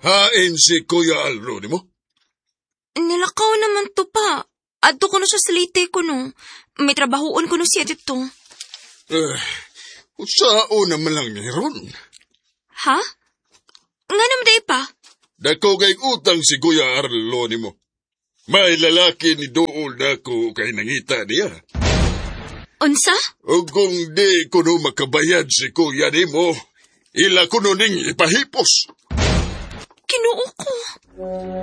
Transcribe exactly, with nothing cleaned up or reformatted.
Hain si Kuya Aldo ni mo? Nilakaw naman to pa. Adto ko no sa salite ko no. May trabahoon ko no siya dito. Eh, saan naman lang ni ron? Ha? Nga naman day pa? Dako kay utang si Kuya Arlo ni mo. May lalaki ni Dool dako kay nangita niya. Unsa? O kung di ko no makabayad si Kuya ni mo, ila ko no ning ipahipos. Kinuo ko.